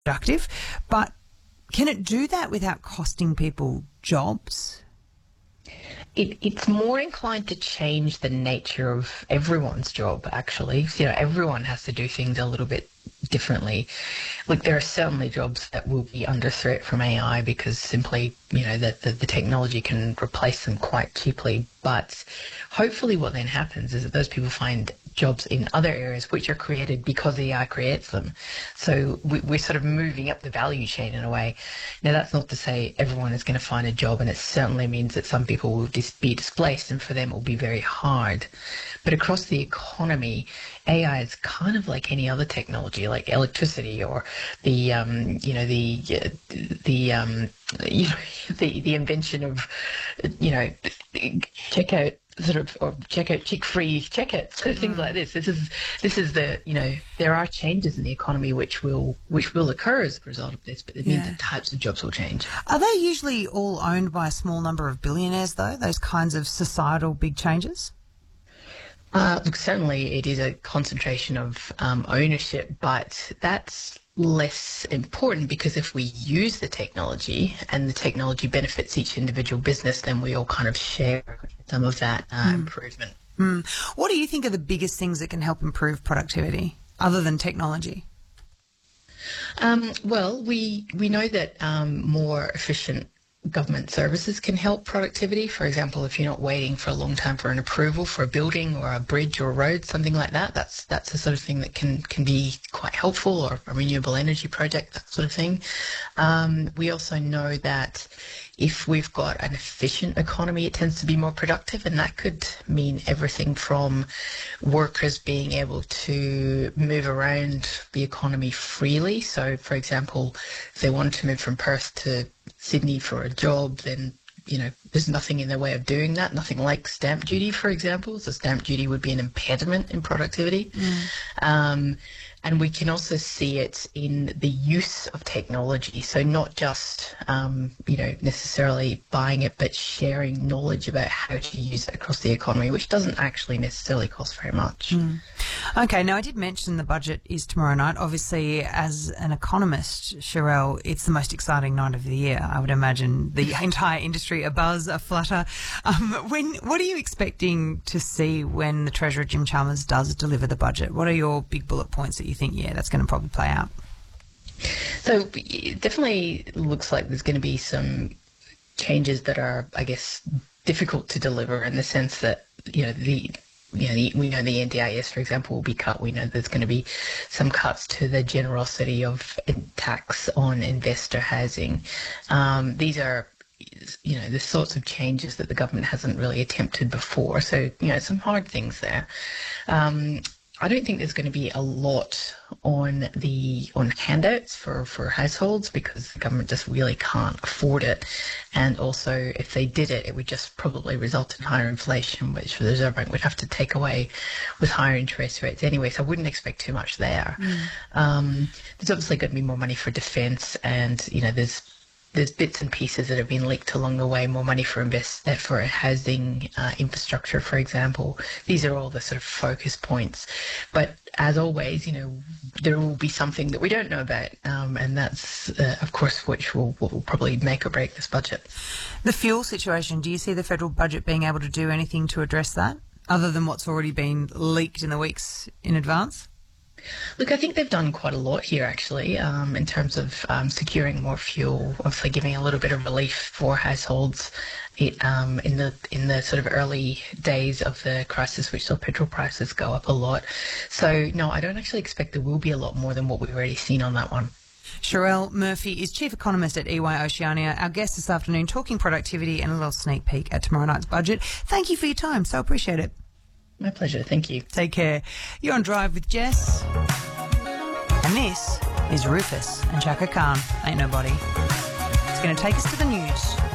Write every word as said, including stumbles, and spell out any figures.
productive. But can it do that without costing people jobs? It, it's more inclined to change the nature of everyone's job, actually. You know, everyone has to do things a little bit differently. Look, there are certainly jobs that will be under threat from A I because simply, you know, that the, the technology can replace them quite cheaply. But hopefully what then happens is that those people find jobs in other areas which are created because A I creates them. So we, we're sort of moving up the value chain in a way. Now, that's not to say everyone is going to find a job, and it certainly means that some people will dis- be displaced, and for them it will be very hard. But across the economy, A I is kind of like any other technology, like electricity or the, um, you know, the, uh, the, um, you know, the the invention of, you know, checkout sort of or checkout chick-free checkout, so things like this. This is this is the you know there are changes in the economy which will which will occur as a result of this, but it means Yeah. that types of jobs will change. Are they usually all owned by a small number of billionaires, though, those kinds of societal big changes? Uh, look, certainly it is a concentration of um, ownership, but that's less important because if we use the technology and the technology benefits each individual business, then we all kind of share some of that uh, improvement. Mm. What do you think are the biggest things that can help improve productivity other than technology? Um, well, we we know that um, more efficient government services can help productivity. For example, if you're not waiting for a long time for an approval for a building or a bridge or a road, something like that, that's that's the sort of thing that can, can be quite helpful, or a renewable energy project, that sort of thing. Um, we also know that if we've got an efficient economy, it tends to be more productive, and that could mean everything from workers being able to move around the economy freely. So, for example, if they wanted to move from Perth to Sydney for a job, then you know there's nothing in their way of doing that. Nothing like stamp duty, for example. So stamp duty would be an impediment in productivity. Mm. Um, and we can also see it in the use of technology. So not just, um, you know, necessarily buying it, but sharing knowledge about how to use it across the economy, which doesn't actually necessarily cost very much. Mm. Okay, now I did mention the budget is tomorrow night. Obviously, as an economist, Sherelle, it's the most exciting night of the year. I would imagine the entire industry abuzz, aflutter. Um, when, what are you expecting to see when the Treasurer, Jim Chalmers, does deliver the budget? What are your big bullet points that you think, yeah, that's going to probably play out? So it definitely looks like there's going to be some changes that are, I guess, difficult to deliver in the sense that, you know, the You know, the, we know the N D I S, for example, will be cut. We know there's going to be some cuts to the generosity of tax on investor housing. Um, these are, you know, the sorts of changes that the government hasn't really attempted before. So, you know, some hard things there. Um, I don't think there's going to be a lot on the on handouts for, for households because the government just really can't afford it. And also, if they did it, it would just probably result in higher inflation, which the Reserve Bank would have to take away with higher interest rates anyway. So I wouldn't expect too much there. Mm. Um, there's obviously going to be more money for defence, and you know, there's There's bits and pieces that have been leaked along the way, more money for invest uh, for housing uh, infrastructure, for example. These are all the sort of focus points. But as always, you know, there will be something that we don't know about, um, and that's, uh, of course, which will, will probably make or break this budget. The fuel situation, do you see the federal budget being able to do anything to address that, other than what's already been leaked in the weeks in advance? Look, I think they've done quite a lot here, actually, um, in terms of um, securing more fuel, obviously giving a little bit of relief for households it, um, in the in the sort of early days of the crisis, which saw petrol prices go up a lot. So, no, I don't actually expect there will be a lot more than what we've already seen on that one. Sherelle Murphy is Chief Economist at E Y Oceania, our guest this afternoon, talking productivity and a little sneak peek at tomorrow night's budget. Thank you for your time. So appreciate it. My pleasure. Thank you. Take care. You're on Drive with Jess. And this is Rufus and Chaka Khan. Ain't Nobody. It's going to take us to the news.